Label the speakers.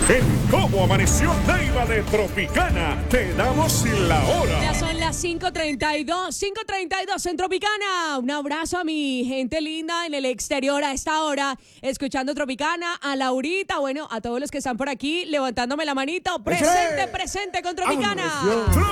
Speaker 1: En Cómo Amaneció Neiva de Tropicana, te damos la hora.
Speaker 2: Ya son las 5:32 en Tropicana. Un abrazo a mi gente linda en el exterior a esta hora, escuchando Tropicana, a Laurita, bueno, a todos los que están por aquí, levantándome la manito. Presente con Tropicana.